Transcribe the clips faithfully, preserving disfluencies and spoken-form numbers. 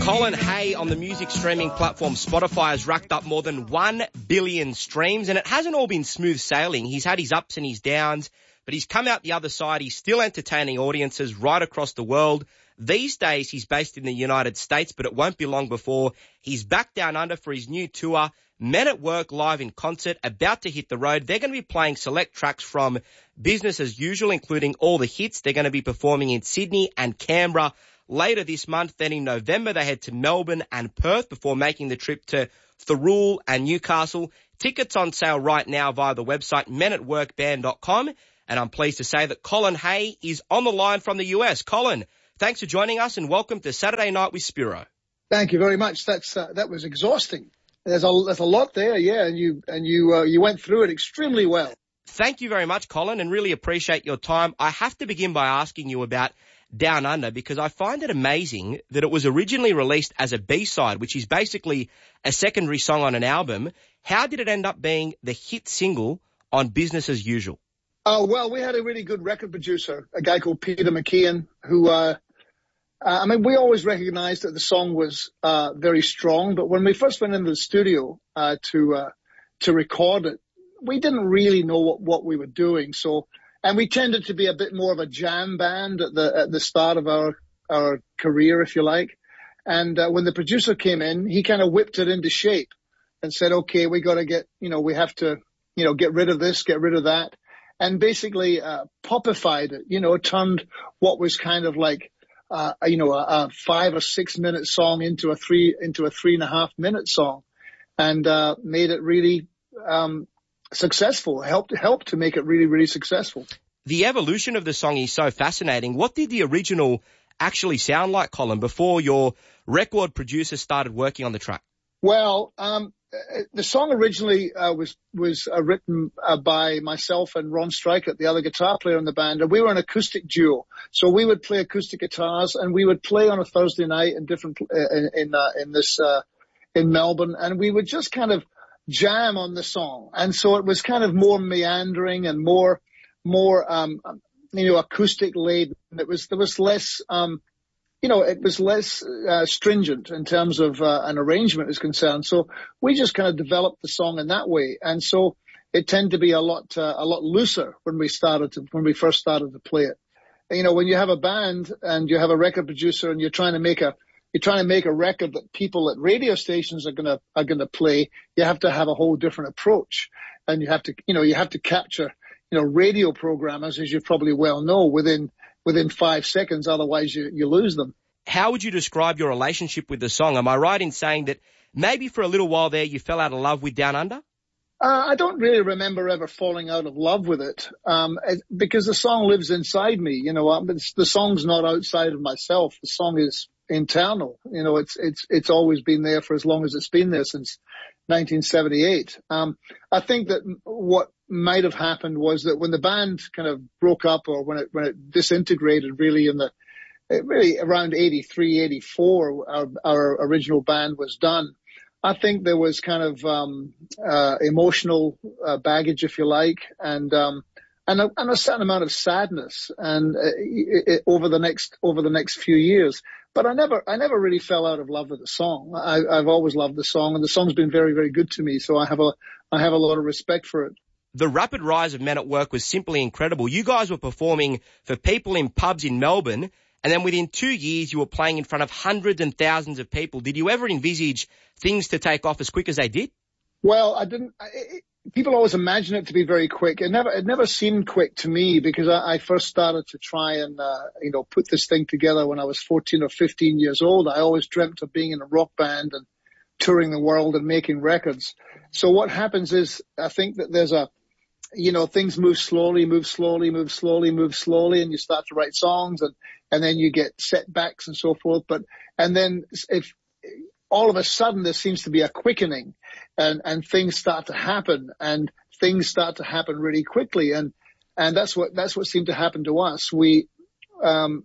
Colin Hay on the music streaming platform Spotify has racked up more than one billion streams, and it hasn't all been smooth sailing. He's had his ups and his downs, but he's come out the other side. He's still entertaining audiences right across the world. These days, he's based in the United States, but it won't be long before he's back down under for his new tour, Men at Work live in concert, about to hit the road. They're going to be playing select tracks from Business as Usual, including all the hits. They're going to be performing in Sydney and Canberra later this month. Then in November, they head to Melbourne and Perth before making the trip to Thirroul and Newcastle. Tickets on sale right now via the website men at work band dot com. And I'm pleased to say that Colin Hay is on the line from the U S. Colin, thanks for joining us and welcome to Saturday Night with Spiro. Thank you very much. That's uh, that was exhausting. There's a there's a lot there, yeah, and you and you uh, you went through it extremely well. Thank you very much, Colin, and really appreciate your time. I have to begin by asking you about Down Under, because I find it amazing that it was originally released as a B-side, which is basically a secondary song on an album. How did it end up being the hit single on Business as Usual? Oh, well, we had a really good record producer, a guy called Peter McKeon, who, uh, uh, I mean, we always recognized that the song was uh, very strong, but when we first went into the studio uh, to uh, to record it, we didn't really know what, what we were doing. So, and we tended to be a bit more of a jam band at the at the start of our our career, if you like. And uh, when the producer came in, he kind of whipped it into shape and said, "Okay, we got to get, you know, we have to, you know, get rid of this, get rid of that." And basically uh, popified it, you know, turned what was kind of like, uh, you know, a, a five or six minute song into a three into a three and a half minute song, and uh, made it really um, successful. Helped helped to make it really really successful. The evolution of the song is so fascinating. What did the original actually sound like, Colin, before your record producer started working on the track? Well, um, the song originally uh, was was uh, written uh, by myself and Ron Strykert, the other guitar player in the band, and we were an acoustic duo. So we would play acoustic guitars, and we would play on a Thursday night in different uh, in in, uh, in this uh, in Melbourne, and we would just kind of jam on the song. And so it was kind of more meandering and more more um, you know acoustic laden. It was there was less. Um, You know, it was less uh, stringent in terms of uh, an arrangement is concerned. So we just kind of developed the song in that way, and so it tended to be a lot uh, a lot looser when we started to when we first started to play it. You know, when you have a band and you have a record producer and you're trying to make a you're trying to make a record that people at radio stations are gonna are gonna play, you have to have a whole different approach, and you have to you know you have to capture you know radio programmers, as you probably well know, within. within five seconds, otherwise you, you lose them. How would you describe your relationship with the song? Am I right in saying that maybe for a little while there you fell out of love with Down Under? Uh, I don't really remember ever falling out of love with it, um, because the song lives inside me. You know, it's, the song's not outside of myself. The song is internal. You know, it's it's it's always been there for as long as it's been there, since nineteen seventy-eight. Um, I think that what might have happened was that when the band kind of broke up, or when it when it disintegrated, really in the really around eighty-three, eighty-four, our, our original band was done. I think there was kind of um, uh, emotional uh, baggage, if you like, and um, and a, and a certain amount of sadness, and uh, it, it, over the next over the next few years. But I never I never really fell out of love with the song. I, I've always loved the song, and the song's been very very good to me. So I have a I have a lot of respect for it. The rapid rise of Men at Work was simply incredible. You guys were performing for people in pubs in Melbourne, and then within two years you were playing in front of hundreds and thousands of people. Did you ever envisage things to take off as quick as they did? Well, I didn't. It, people always imagine it to be very quick. It never, it never seemed quick to me, because I, I first started to try and, uh, you know, put this thing together when I was fourteen or fifteen years old. I always dreamt of being in a rock band and touring the world and making records. So what happens is, I think that there's a, you know, things move slowly, move slowly, move slowly, move slowly, and you start to write songs, and, and then you get setbacks and so forth. But, and then if all of a sudden there seems to be a quickening, and, and things start to happen, and things start to happen really quickly. And, and that's what, that's what seemed to happen to us. We, um,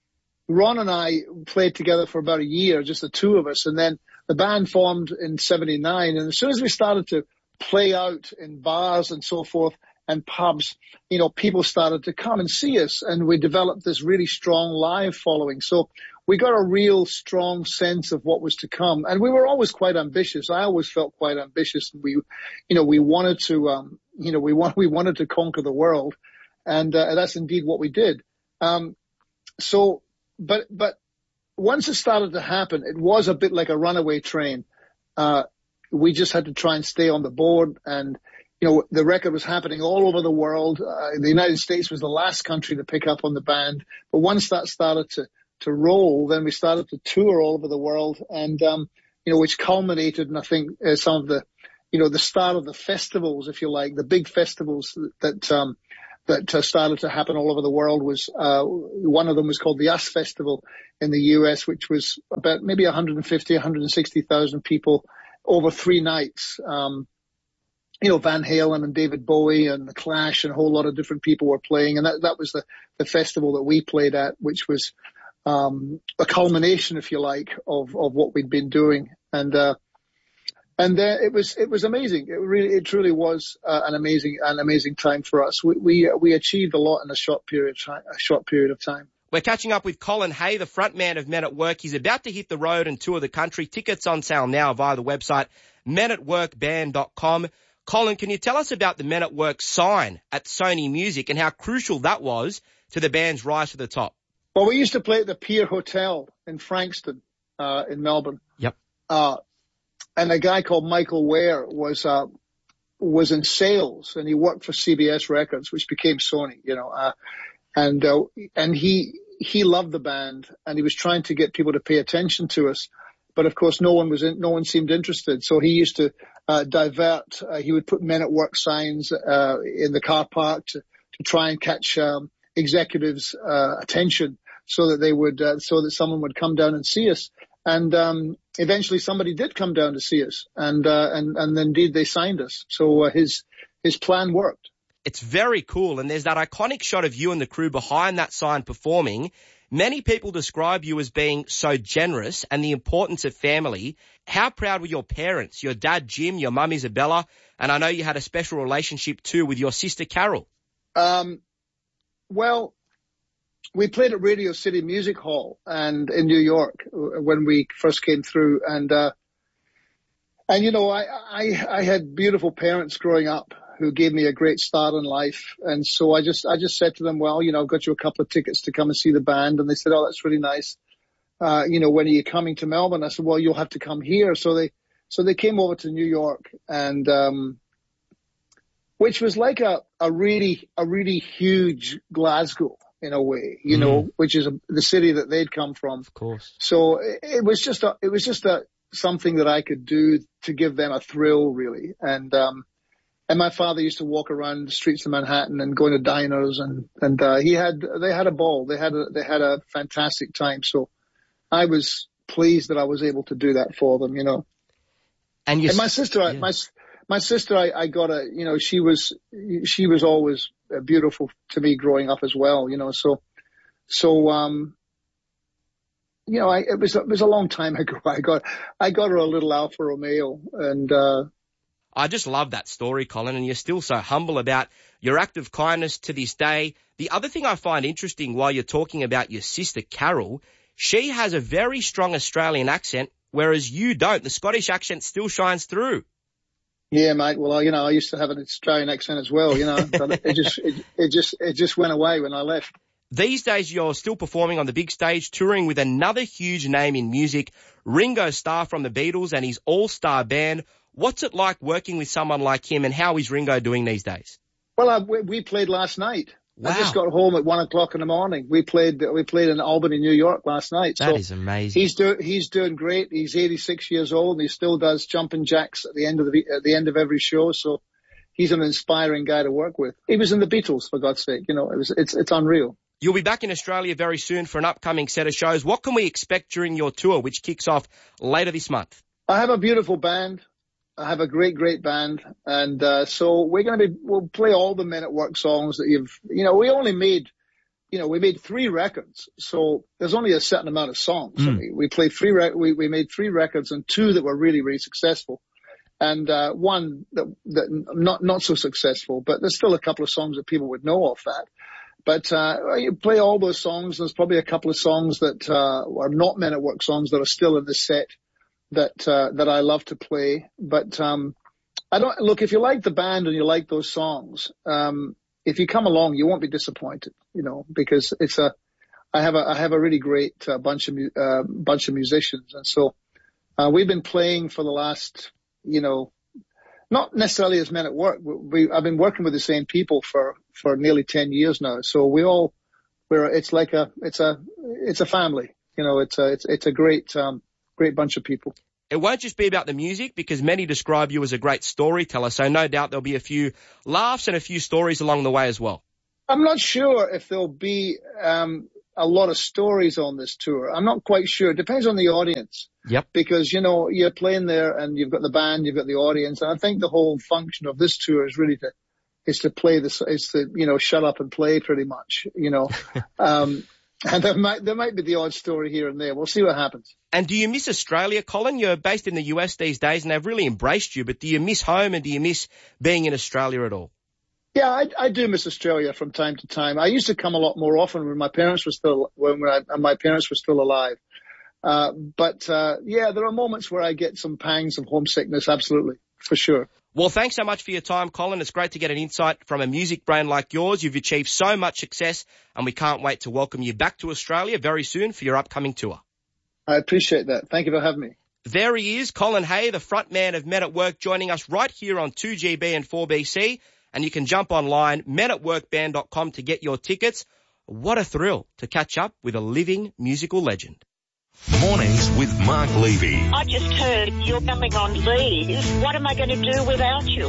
Ron and I played together for about a year, just the two of us. And then the band formed in seventy-nine. And as soon as we started to play out in bars and so forth and pubs, you know, people started to come and see us, and we developed this really strong live following. So we got a real strong sense of what was to come. And we were always quite ambitious. I always felt quite ambitious. We, you know, we wanted to, um, you know, we want, we wanted to conquer the world. And, uh, that's indeed what we did. Um, so, but, but once it started to happen, it was a bit like a runaway train. Uh, we just had to try and stay on the board. And, you know, the record was happening all over the world. Uh, the United States was the last country to pick up on the band. But once that started to, to roll, then we started to tour all over the world, and, um, you know, which culminated in, I think, uh, some of the, you know, the start of the festivals, if you like, the big festivals that, um, that uh, started to happen all over the world was, uh, one of them was called the U S Festival in the U S, which was about maybe one hundred fifty, one hundred sixty thousand people over three nights. Um, you know, Van Halen and David Bowie and The Clash and a whole lot of different people were playing. And that, that was the, the festival that we played at, which was, um, a culmination, if you like, of, of what we'd been doing. And, uh, and uh, it was, it was amazing. It really, it truly was uh, an amazing, an amazing time for us. We, we, we achieved a lot in a short period, a short period of time. We're catching up with Colin Hay, the frontman of Men at Work. He's about to hit the road and tour the country. Tickets on sale now via the website men at work band dot com. Colin, can you tell us about the Men at Work sign at Sony Music and how crucial that was to the band's rise to the top? Well, we used to play at the Pier Hotel in Frankston, uh, in Melbourne. Yep. Uh, and a guy called Michael Ware was, uh, was in sales, and he worked for C B S Records, which became Sony, you know, uh, and, uh, and he, he loved the band, and he was trying to get people to pay attention to us. But of course, no one was in, no one seemed interested. So he used to, uh, divert, uh, he would put Men at Work signs, uh, in the car park to, to try and catch, um, executives, uh, attention, so that they would, uh, so that someone would come down and see us. And, um, eventually somebody did come down to see us, and, uh, and, and indeed they signed us. So, uh, his, his plan worked. It's very cool. And there's that iconic shot of you and the crew behind that sign performing. Many people describe you as being so generous and the importance of family. How proud were your parents, your dad, Jim, your mum, Isabella? And I know you had a special relationship too with your sister, Carol. Um, well, we played at Radio City Music Hall and in New York when we first came through. And, uh, and, you know, I, I, I had beautiful parents growing up who gave me a great start in life. And so I just, I just said to them, well, you know, I've got you a couple of tickets to come and see the band. And they said, oh, that's really nice. Uh, you know, when are you coming to Melbourne? I said, well, you'll have to come here. So they, so they came over to New York, and, um, which was like a, a really, a really huge Glasgow in a way, you mm. know, which is a, the city that they'd come from. Of course. So it, it was just a, it was just a, something that I could do to give them a thrill, really. And, um, and my father used to walk around the streets of Manhattan and go into diners, and, and, uh, he had, they had a ball. They had a, they had a fantastic time. So I was pleased that I was able to do that for them, you know. And, and my sister, yeah. my, my sister, I, I got a, you know, she was, she was always beautiful to me growing up as well, you know, so, so, um, you know, I, it was, it was a long time ago. I got, I got her a little Alfa Romeo, and, uh, I just love that story, Colin, and you're still so humble about your act of kindness to this day. The other thing I find interesting while you're talking about your sister, Carol, she has a very strong Australian accent, whereas you don't. The Scottish accent still shines through. Yeah, mate. Well, you know, I used to have an Australian accent as well, you know, but it just, it, it just, it just went away when I left. These days, you're still performing on the big stage, touring with another huge name in music, Ringo Starr from the Beatles and his all-star band. What's it like working with someone like him, and how is Ringo doing these days? Well, I, we, we played last night. Wow. I just got home at one o'clock in the morning. We played, we played in Albany, New York last night. That so is amazing. He's doing, he's doing great. He's eighty-six years old, and he still does jumping jacks at the end of the, at the end of every show. So he's an inspiring guy to work with. He was in the Beatles, for God's sake. You know, it was, it's, it's unreal. You'll be back in Australia very soon for an upcoming set of shows. What can we expect during your tour, which kicks off later this month? I have a beautiful band. I have a great, great band. And, uh, so we're going to be, we'll play all the Men at Work songs that you've, you know, we only made, you know, we made three records. So there's only a certain amount of songs. Mm. I mean, we played three, rec- we, we made three records, and two that were really, really successful. And, uh, one that, that not, not so successful, but there's still a couple of songs that people would know off that. But uh, you play all those songs. There's probably a couple of songs that uh, are not Men at Work songs that are still in the set that uh, that I love to play. But um, I don't look, if you like the band and you like those songs, um, if you come along, you won't be disappointed, you know, because it's a I have a I have a really great uh, bunch of uh, bunch of musicians, and so uh, we've been playing for the last, you know, not necessarily as Men at Work. We, I've been working with the same people for, for nearly ten years now. So we all, we're, it's like a, it's a, it's a family. You know, it's a, it's, it's a great, um, great bunch of people. It won't just be about the music, because many describe you as a great storyteller. So no doubt there'll be a few laughs and a few stories along the way as well. I'm not sure if there'll be, um, a lot of stories on this tour. I'm not quite sure. It depends on the audience. Yep. Because, you know, you're playing there and you've got the band, you've got the audience. And I think the whole function of this tour is really to, is to play this, is to, you know, shut up and play pretty much, you know. um, and there might, there might be the odd story here and there. We'll see what happens. And do you miss Australia, Colin? You're based in the U S these days and they've really embraced you, but do you miss home and do you miss being in Australia at all? Yeah, I, I do miss Australia from time to time. I used to come a lot more often when my parents were still when I, my parents were still alive. Uh, but uh, yeah, there are moments where I get some pangs of homesickness. Absolutely, for sure. Well, thanks so much for your time, Colin. It's great to get an insight from a music brain like yours. You've achieved so much success, and we can't wait to welcome you back to Australia very soon for your upcoming tour. I appreciate that. Thank you for having me. There he is, Colin Hay, the front man of Men at Work, joining us right here on two G B and four B C. And you can jump online, men at work band dot com, to get your tickets. What a thrill to catch up with a living musical legend. Mornings with Mark Levy. I just heard you're coming on leave. What am I going to do without you?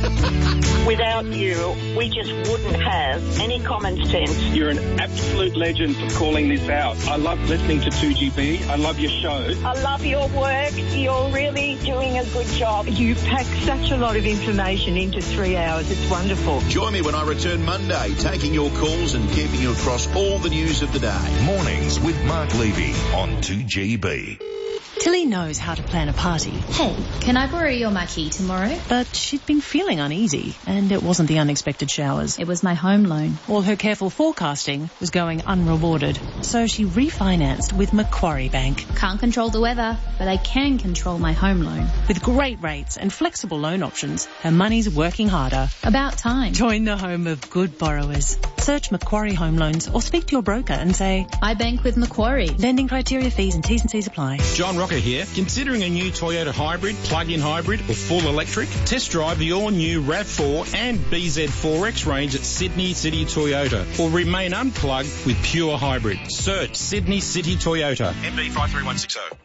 Without you, we just wouldn't have any common sense. You're an absolute legend for calling this out. I love listening to two G B. I love your show. I love your work. You're really doing a good job. You pack such a lot of information into three hours. It's wonderful. Join me when I return Monday, taking your calls and keeping you across all the news of the day. Mornings with Mark Levy on two G B. Tilly knows how to plan a party. Hey, can I borrow your marquee tomorrow? But she'd been feeling uneasy, and it wasn't the unexpected showers. It was my home loan. All her careful forecasting was going unrewarded, so she refinanced with Macquarie Bank. Can't control the weather, but I can control my home loan. With great rates and flexible loan options, her money's working harder. About time. Join the home of good borrowers. Search Macquarie Home Loans or speak to your broker and say, I bank with Macquarie. Lending criteria, fees and T's and C's apply. John Rocker here. Considering a new Toyota hybrid, plug-in hybrid or full electric? Test drive the all-new RAV four and B Z four X range at Sydney City Toyota, or remain unplugged with pure hybrid. Search Sydney City Toyota. M B five three one six zero.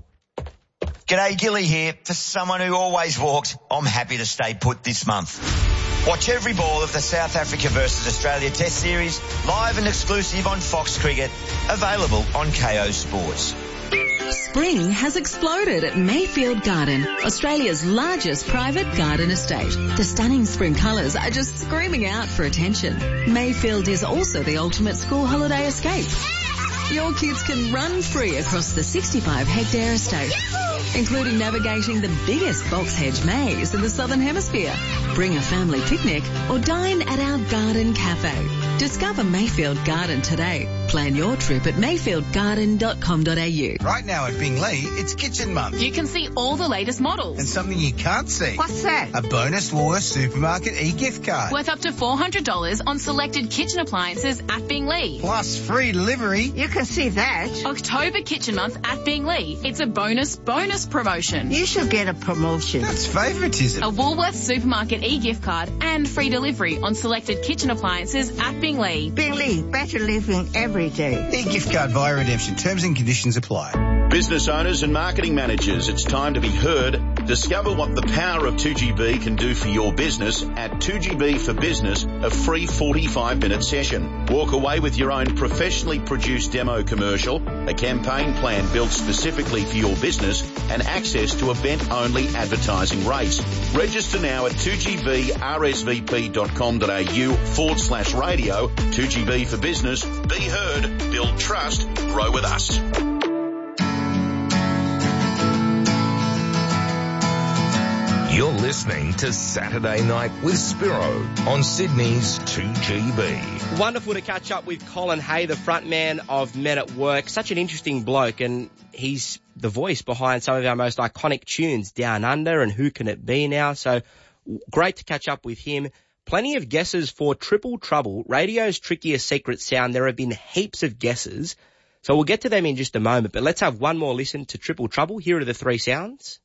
G'day, Gilly here. For someone who always walks, I'm happy to stay put this month. Watch every ball of the South Africa versus Australia Test Series, live and exclusive on Fox Cricket, available on K O Sports. Spring has exploded at Mayfield Garden, Australia's largest private garden estate. The stunning spring colours are just screaming out for attention. Mayfield is also the ultimate school holiday escape. Your kids can run free across the sixty-five hectare estate, including navigating the biggest box hedge maze in the Southern Hemisphere. Bring a family picnic or dine at our garden cafe. Discover Mayfield Garden today. Plan your trip at mayfield garden dot com dot a u. Right now at Bingley, it's Kitchen Month. You can see all the latest models. And something you can't see. What's that? A bonus Woolworths Supermarket e-gift card. Worth up to four hundred dollars on selected kitchen appliances at Bingley. Plus free delivery. You can see that. October Kitchen Month at Bingley. It's a bonus, bonus promotion. You should get a promotion. That's favouritism. A Woolworths Supermarket e-gift card and free delivery on selected kitchen appliances at Bingley. Bingley, better living every day. E-gift card via redemption. Terms and conditions apply. Business owners and marketing managers, it's time to be heard. Discover what the power of two G B can do for your business at two G B for Business, a free forty-five minute session. Walk away with your own professionally produced demo commercial, a campaign plan built specifically for your business, and access to event-only advertising rates. Register now at two G B R S V P dot com dot a u forward slash radio. two G B for Business. Be heard, build trust, grow with us. You're listening listening to Saturday Night with Spiro on Sydney's two G B. Wonderful to catch up with Colin Hay, the frontman of Men at Work. Such an interesting bloke, and he's the voice behind some of our most iconic tunes, Down Under and Who Can It Be Now. So great to catch up with him. Plenty of guesses for Triple Trouble, radio's trickiest secret sound. There have been heaps of guesses, so we'll get to them in just a moment. But let's have one more listen to Triple Trouble. Here are the three sounds.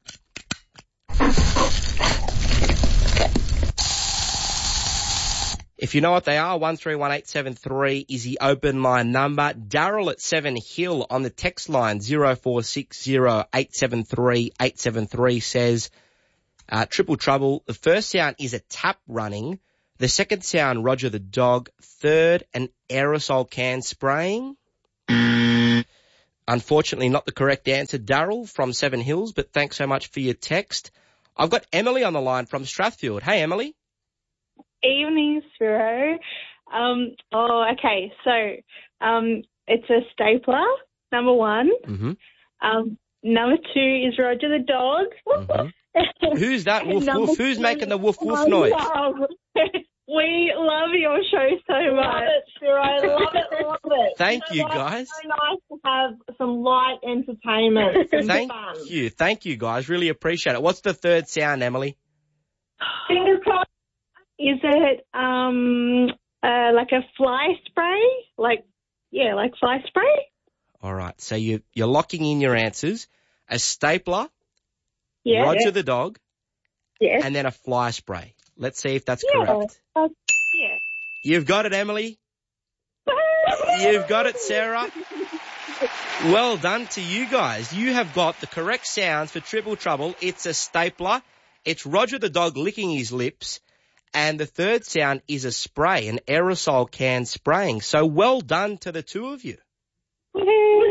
If you know what they are, one three one eight seven three is the open line number. Daryl at Seven Hill on the text line zero four six zero eight seven three eight seven three says, uh, Triple Trouble, the first sound is a tap running. The second sound, Roger the Dog. Third, an aerosol can spraying. Unfortunately, not the correct answer, Daryl from Seven Hills, but thanks so much for your text. I've got Emily on the line from Strathfield. Hey, Emily. Evening, Spiro. Um, oh, okay. So, um, it's a stapler, number one. Mm-hmm. Um, number two is Roger the Dog. Mm-hmm. Who's that? Woof, Number woof. Who's two, making the woof, woof I noise? love- we love your show so much. Love it, Spiro. Love it, love it. Thank you, know what? guys. It's so nice to have some light entertainment. Some Thank fun. you. Thank you, guys. Really appreciate it. What's the third sound, Emily? Fingers crossed. Is it um uh like a fly spray? Like yeah, like fly spray? All right. So you, you're locking in your answers. A stapler, Yeah. Roger yeah. the Dog, Yes. and then a fly spray. Let's see if that's yeah. correct. Uh, yeah. You've got it, Emily. You've got it, Sarah. Well done to you guys. You have got the correct sounds for Triple Trouble. It's a stapler. It's Roger the Dog licking his lips. And the third sound is a spray, an aerosol can spraying. So well done to the two of you. Thank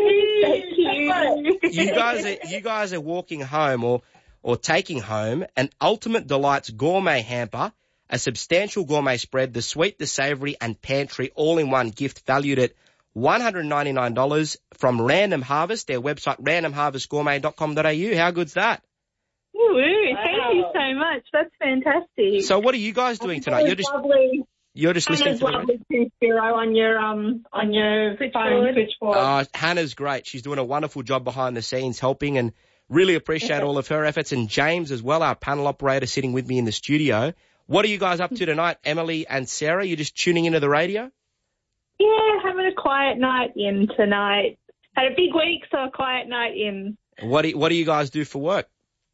you. You guys are, you guys are walking home or, or taking home an Ultimate Delights gourmet hamper, a substantial gourmet spread, the sweet, the savoury and pantry all-in-one gift valued at one hundred ninety-nine dollars from Random Harvest, their website random harvest gourmet dot com dot a u. How good's that? Woo, thank you so much. That's fantastic. So what are you guys doing tonight? You're just lovely. you're just listening Hannah's to the lovely too, Spiro, on your um on your phone switchboard. Uh, Hannah's great. She's doing a wonderful job behind the scenes helping, and really appreciate all of her efforts. And James as well, our panel operator sitting with me in the studio. What are you guys up to tonight, Emily and Sarah? You're just tuning into the radio? Yeah, having a quiet night in tonight. Had a big week, so a quiet night in. What do, what do you guys do for work?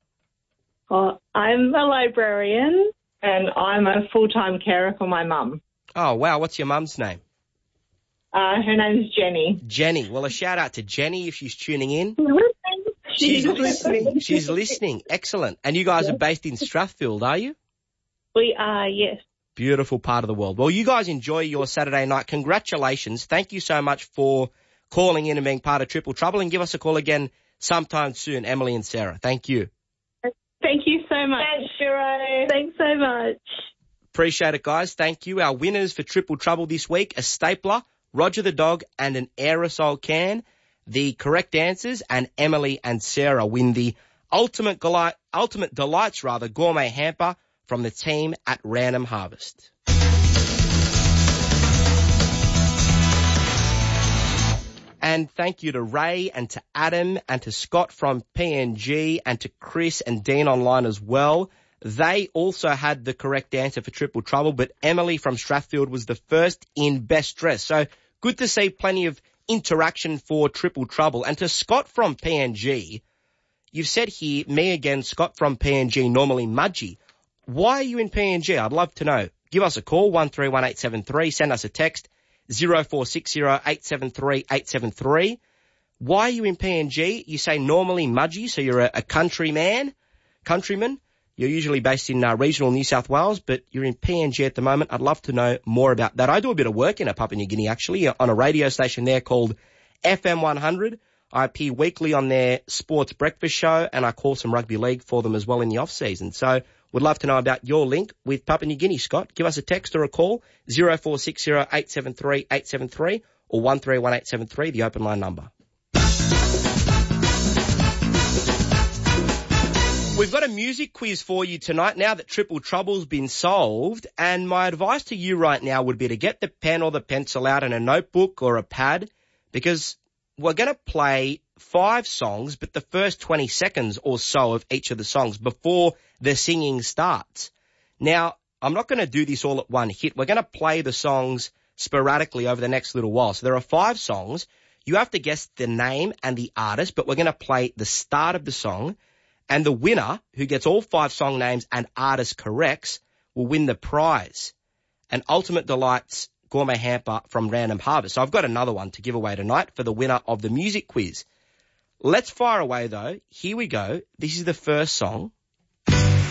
Oh, I'm a librarian. And I'm a full-time carer for my mum. Oh, wow. What's your mum's name? Uh, her name's Jenny. Jenny. Well, a shout out to Jenny if she's tuning in. She's She's listening. She's listening. Excellent. And you guys are based in Strathfield, are you? We are, yes. Beautiful part of the world. Well, you guys enjoy your Saturday night. Congratulations. Thank you so much for calling in and being part of Triple Trouble, and give us a call again sometime soon, Emily and Sarah. Thank you. Thank you so much. Thanks, Shiro. Thanks so much. Appreciate it, guys. Thank you. Our winners for Triple Trouble this week, a stapler, Roger the Dog, and an aerosol can. The correct answers, and Emily and Sarah win the Ultimate, Goli- Ultimate Delights rather gourmet hamper from the team at Random Harvest. And thank you to Ray and to Adam and to Scott from P N G and to Chris and Dean online as well. They also had the correct answer for Triple Trouble, but Emily from Strathfield was the first in best dress. So good to see plenty of interaction for Triple Trouble. And to Scott from P N G, you've said here, me again, Scott from P N G, normally Mudgee. Why are you in P N G? I'd love to know. Give us a call, one three one eight seven three. Send us a text, zero four six zero eight seven three eight seven three. Why are you in P N G? You say normally Mudgee, so you're a, a country man, countryman. You're usually based in uh, regional New South Wales, but you're in P N G at the moment. I'd love to know more about that. I do a bit of work in Papua New Guinea, actually, on a radio station there called F M one hundred. I appear weekly on their sports breakfast show, and I call some rugby league for them as well in the off-season. So would love to know about your link with Papua New Guinea, Scott. Give us a text or a call, zero four six zero eight seven three eight seven three or one three one eight seven three, the open line number. We've got a music quiz for you tonight now that Triple Trouble's been solved. And my advice to you right now would be to get the pen or the pencil out and a notebook or a pad, because we're going to play five songs, but the first twenty seconds or so of each of the songs before the singing starts. Now, I'm not going to do this all at one hit. We're going to play the songs sporadically over the next little while. So there are five songs. You have to guess the name and the artist, but we're going to play the start of the song. And the winner, who gets all five song names and artists corrects, will win the prize. An Ultimate Delights gourmet hamper from Random Harvest. So I've got another one to give away tonight for the winner of the music quiz. Let's fire away, though. Here we go. This is the first song.